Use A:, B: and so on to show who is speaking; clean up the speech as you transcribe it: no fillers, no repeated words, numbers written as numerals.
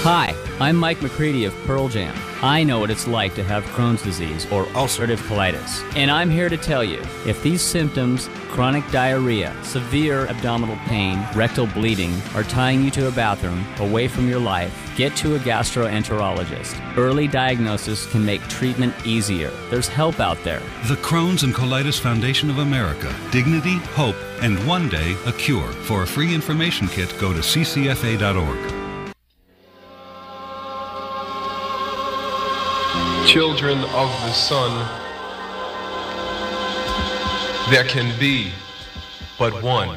A: Hi, I'm Mike McCready of Pearl Jam. I know what it's like to have Crohn's disease or ulcerative colitis. And I'm here to tell you, if these symptoms, chronic diarrhea, severe abdominal pain, rectal bleeding, are tying you to a bathroom, away from your life, get to a gastroenterologist. Early diagnosis can make treatment easier. There's help out there.
B: The Crohn's and Colitis Foundation of America. Dignity, hope, and one day a cure. For a free information kit, go to ccfa.org.
C: Children of the sun, there can be but one.